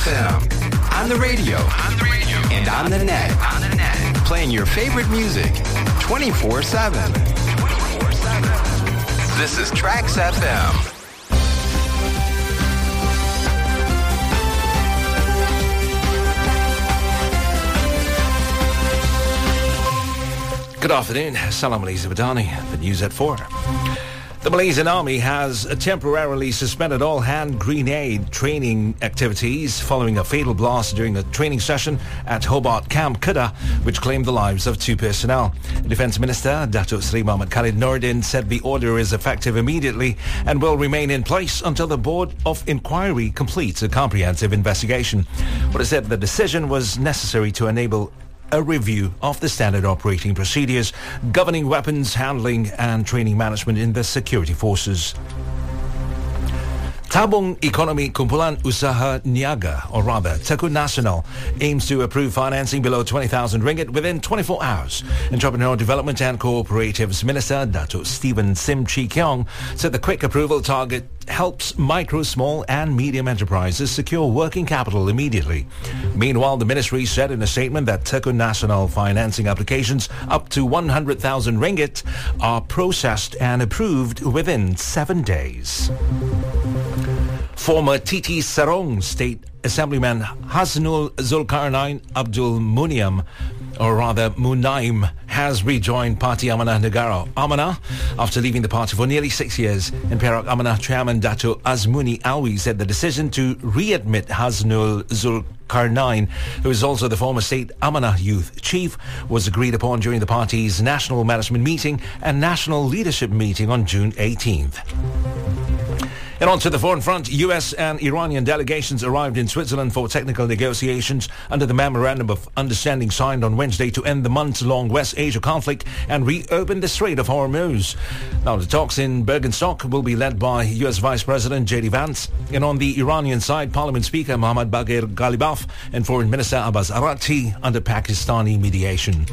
FM. On the radio. And on the net. Playing your favorite music 24/7. This is Trax FM. Good afternoon. Salam Malaysia Badani. The news at 4. The Malaysian Army has temporarily suspended all hand grenade training activities following a fatal blast during a training session at Hobart Camp Kedah, which claimed the lives of 2 personnel. Defence Minister Datuk Seri Muhammad Khalid Nordin said the order is effective immediately and will remain in place until the Board of Inquiry completes a comprehensive investigation. But it said the decision was necessary to enable a review of the standard operating procedures governing weapons handling and training management in the security forces. Tabung Ekonomi Kumpulan Usaha Niaga, or rather Tekun Nasional, aims to approve financing below 20,000 ringgit within 24 hours. Entrepreneur Development and Cooperatives Minister Datuk Stephen Sim Chi Keong said the quick approval target helps micro, small and medium enterprises secure working capital immediately. Meanwhile, the ministry said in a statement that Tekun Nasional financing applications up to 100,000 ringgit are processed and approved within 7 days. Former TT Serong State Assemblyman Hasnul Zulkarnain Abdul Muniam, or rather Munaim, has rejoined Parti Amanah Negara Amanah after leaving the party for nearly 6 years. In Perak, Amanah Chairman Dato' Azmuni Alwi said the decision to readmit Hasnul Zulkarnain, who is also the former state Amanah Youth Chief, was agreed upon during the party's national management meeting and national leadership meeting on June 18th. And on to the foreign front, US and Iranian delegations arrived in Switzerland for technical negotiations under the Memorandum of Understanding signed on Wednesday to end the months-long West Asia conflict and reopen the Strait of Hormuz. Now, the talks in Bergenstock will be led by US Vice President J.D. Vance. And on the Iranian side, Parliament Speaker Mohammad Bagher Ghalibaf and Foreign Minister Abbas Arati under Pakistani mediation.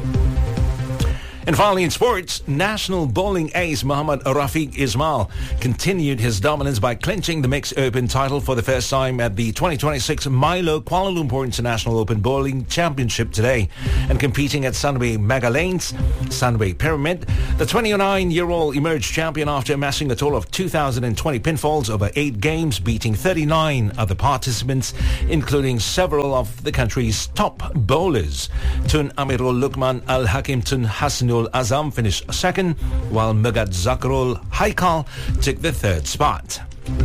And finally in sports, national bowling ace Muhammad Rafiq Ismail continued his dominance by clinching the Mixed Open title for the first time at the 2026 Milo Kuala Lumpur International Open Bowling Championship today. And competing at Sunway Mega Lanes, Sunway Pyramid, the 29-year-old emerged champion after amassing a total of 2,020 pinfalls over 8 games, beating 39 other participants, including several of the country's top bowlers. Tun Amirul Luqman Al-Hakim Tun Hasnul Azam finished second, while Megat Zakarul Haikal took the third spot.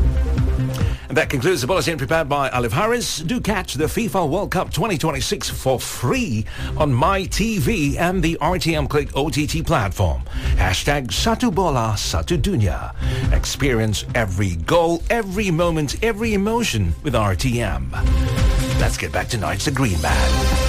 And that concludes the bulletin prepared by Alif Harris. Do catch the FIFA World Cup 2026 for free on MyTV and the RTM Click OTT platform. Hashtag Satu Bola Satu Dunya. Experience every goal, every moment, every emotion with RTM. Let's get back to tonight's The Green Man.